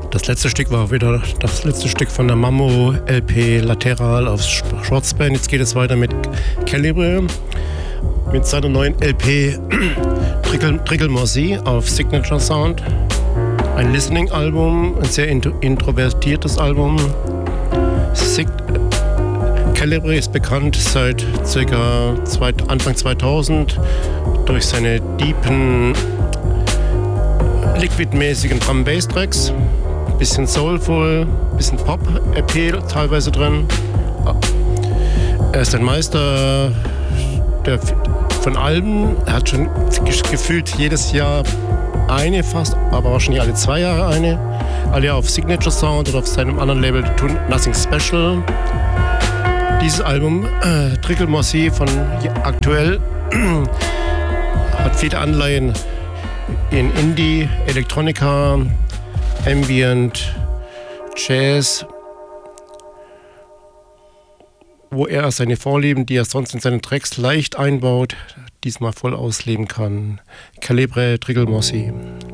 Das letzte Stück war wieder das letzte Stück von der Mammo LP Lateral auf Schwarzband. Jetzt geht es weiter mit Calibre mit seiner neuen LP Trickle Morsi auf Signature Sound. Ein Listening-Album, ein sehr introvertiertes Album. Calibre ist bekannt seit ca. Anfang 2000 durch seine deepen, liquid-mäßigen Drum-Bass-Tracks. Bisschen soulful, bisschen Pop-Appeal teilweise drin. Er ist ein Meister von Alben. Er hat schon gefühlt jedes Jahr eine fast, aber wahrscheinlich alle 2 Jahre eine. Alle auf Signature Sound oder auf seinem anderen Label Nothing Special. Dieses Album, Trickle Morsi von aktuell, hat viele Anleihen in Indie, Electronica, Ambient, Jazz, wo er seine Vorlieben, die er sonst in seinen Tracks leicht einbaut, diesmal voll ausleben kann. Calibre, Trickle Morsi.